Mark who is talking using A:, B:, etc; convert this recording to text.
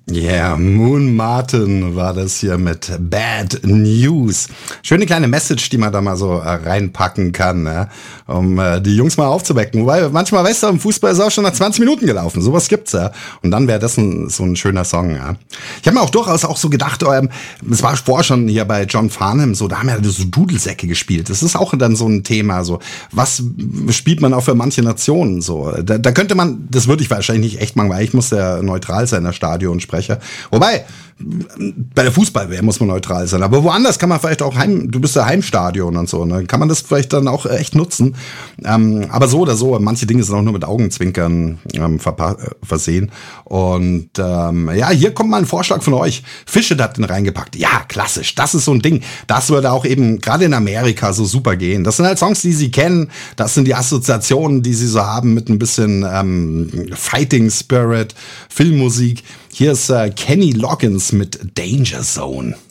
A: Yeah, Moon Martin war das hier mit Bad News. Schöne kleine Message, die man da mal so reinpacken kann, ne? Um die Jungs mal aufzuwecken. Wobei manchmal, weißt du, im Fußball ist auch schon nach 20 Minuten gelaufen. Sowas gibt's ja. Und dann wäre das so ein schöner Song, ja. Ich habe mir auch durchaus auch so gedacht, es war vorher schon hier bei John Farnham so, da haben ja so Dudelsäcke gespielt. Das ist auch dann so ein Thema, so was spielt man auch für manche Nationen so. Da könnte man, das würde ich wahrscheinlich nicht echt machen, weil ich muss ja neutral sein in der Stadionsprecher. Wobei, bei der Fußball-WM muss man neutral sein. Aber woanders kann man vielleicht auch du bist ja Heimstadion und so, ne? Kann man das vielleicht dann auch echt nutzen. Aber so oder so, manche Dinge sind auch nur mit Augenzwinkern versehen. Und ja, hier kommt mal ein Vorschlag von euch. Fische hat den reingepackt. Ja, klassisch. Das ist so ein Ding. Das würde auch eben gerade in Amerika so super gehen. Das sind halt Songs, die sie kennen. Das sind die Assoziationen, die sie so haben mit ein bisschen Fighting Spirit, Filmmusik. Hier ist Kenny Loggins mit Danger Zone.